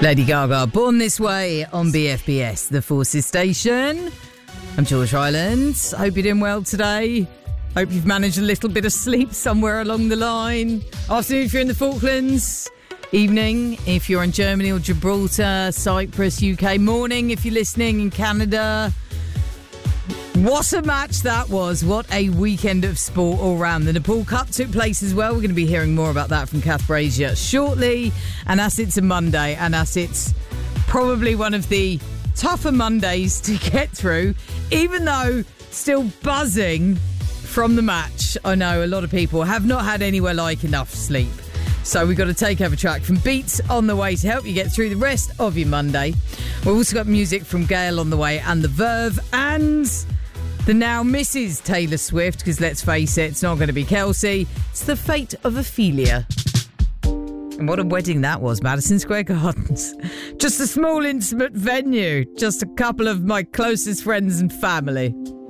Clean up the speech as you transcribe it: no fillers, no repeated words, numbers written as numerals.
Lady Gaga, Born This Way on BFBS, the Forces Station. I'm George Ryland. Hope you're doing well today. Hope you've managed a little bit of sleep somewhere along the line. Afternoon if you're in the Falklands. Evening if you're in Germany or Gibraltar, Cyprus, UK. Morning if you're listening in Canada. What a match that was. What a weekend of sport all round. The Nepal Cup took place as well. We're going to be hearing more about that from Kath Brazier shortly. And as it's a Monday, and as it's probably one of the tougher Mondays to get through, even though still buzzing from the match, I know a lot of people have not had anywhere like enough sleep. So we've got to take over track from Beats on the way to help you get through the rest of your Monday. We've also got music from Gail on the way and The Verve and the now Mrs. Taylor Swift, because let's face it, it's not going to be Kelsey. It's the fate of Ophelia. And what a wedding that was, Madison Square Gardens. Just a small, intimate venue. Just a couple of my closest friends and family.